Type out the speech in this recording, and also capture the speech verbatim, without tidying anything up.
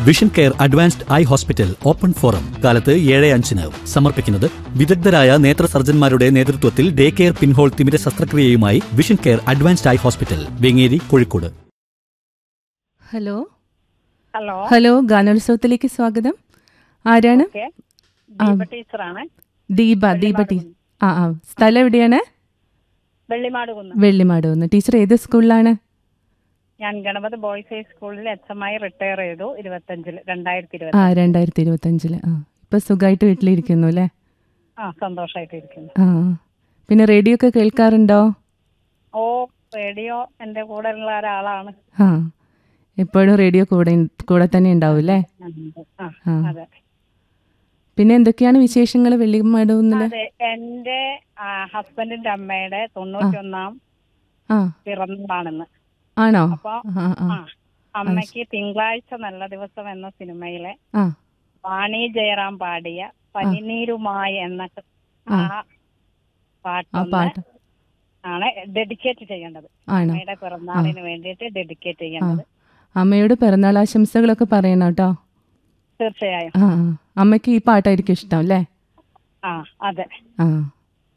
Vision care advanced eye hospital open forum കാലത്ത് ഏഴ് അഞ്ചിന് സമർപ്പിക്കുന്നത് വിദഗ്ധരായ നേത്ര സർജന്മാരുടെ നേതൃത്വത്തിൽ ഡേ കെയർ പിൻഹോൾ തിമിര ശസ്ത്രക്രിയയുമായി vision care advanced eye hospital Vengeri, Kozhikode. Hello hello hello ഗാനോത്സവത്തിലേക്ക് സ്വാഗതം. ആരാണ്? ടീച്ചറാണ്. ദീപ. ദീപ ടീ ആ ആ സ്ഥലം എവിടെയാണ്? വെള്ളിമാടുകുന്ന്. വെള്ളിമാടുകുന്ന്. ടീച്ചർ ഏത് സ്കൂളിലാണ്? ഞാൻ ഗണപതി ബോയ്സ് ഹൈ സ്കൂളിൽ എച്ച് എം ആയി റിട്ടയർ ചെയ്തു ഇരുപത്തഞ്ചില് രണ്ടായിരത്തി ഇരുപത്തി ആ രണ്ടായിരത്തി ഇരുപത്തി അഞ്ചില്. ആ ഇപ്പൊ സുഖമായിട്ട് വീട്ടിലിരിക്കുന്നു അല്ലേ? ആ സന്തോഷമായിട്ടിരിക്കുന്നു. ആ പിന്നെ റേഡിയോ ഒക്കെ കേൾക്കാറുണ്ടോ? ഓ റേഡിയോ എന്റെ കൂടെ ഉള്ള ഒരാളാണ്. ആ എപ്പോഴും റേഡിയോ കൂടെ കൂടെ തന്നെ ഉണ്ടാവും അല്ലേ? ആ അതെ. പിന്നെ എന്തൊക്കെയാണ് വിശേഷങ്ങൾ വെള്ളിമാടുകുന്നില്? അതെ, എന്റെ ഹസ്ബൻഡിന്റെ അമ്മയുടെ തൊണ്ണൂറ്റി ഒന്നാം പിറന്നാളാണെന്ന്. ആണോ? അപ്പൊ അമ്മയ്ക്ക് തിങ്കളാഴ്ച നല്ല ദിവസം എന്ന സിനിമയിലെ വാണി ജയറാം പാടിയ പനിനീരുമായി എന്ന ആ പാട്ട് ആണ് ഡെഡിക്കേറ്റ് ചെയ്യേണ്ടത്. അമ്മയുടെ പിറന്നാളിന് വേണ്ടിയിട്ട് ഡെഡിക്കേറ്റ് ചെയ്യേണ്ടത്. അമ്മയോട് പിറന്നാൾ ആശംസകളൊക്കെ പറയണം കേട്ടോ. തീർച്ചയായും. അമ്മയ്ക്ക് ഈ പാട്ടായിരിക്കും ഇഷ്ടം അല്ലേ? ആ അതെ. ആ